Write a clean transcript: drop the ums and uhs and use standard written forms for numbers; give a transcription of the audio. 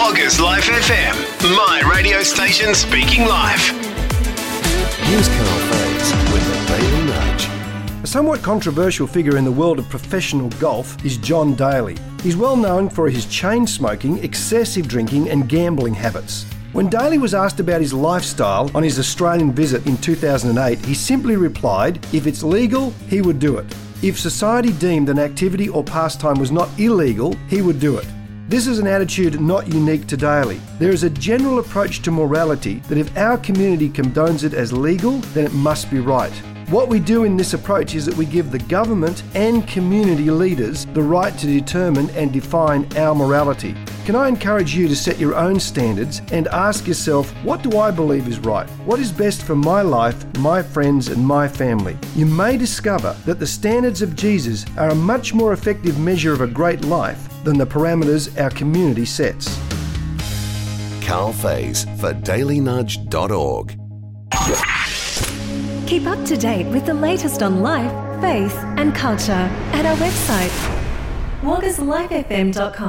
Woggers Life FM, my radio station speaking live. Here's Carl Faze with the Daily Nudge. A somewhat controversial figure in the world of professional golf is John Daly. He's well known for his chain smoking, excessive drinking and gambling habits. When Daly was asked about his lifestyle on his Australian visit in 2008, he simply replied, if it's legal, he would do it. If society deemed an activity or pastime was not illegal, he would do it. This is an attitude not unique to Daly. There is a general approach to morality that if our community condones it as legal, then it must be right. What we do in this approach is that we give the government and community leaders the right to determine and define our morality. Can I encourage you to set your own standards and ask yourself, what do I believe is right? What is best for my life, my friends and my family? You may discover that the standards of Jesus are a much more effective measure of a great life than the parameters our community sets. Carl Faze for dailynudge.org. Keep up to date with the latest on life, faith and culture at our website, woggerslifefm.com.